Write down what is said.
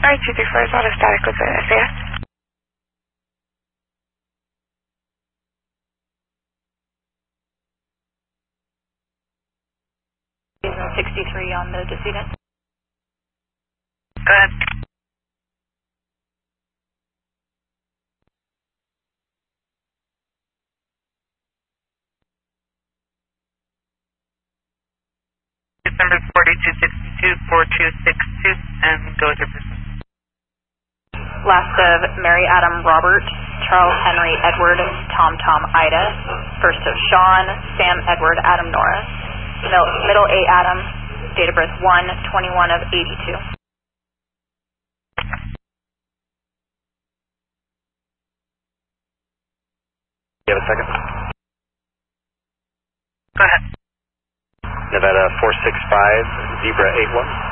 234 is auto static with the SAS. 63 on the decedent. Go ahead. Number 4262-4262, and go with your person. Last of Mary Adam Robert, Charles Henry Edward, Tom Tom Ida. First of Sean, Sam Edward Adam Norris. Middle A Adam, date of birth 1/21 of 82. You have a second? Go ahead. Nevada 465, Zebra 81.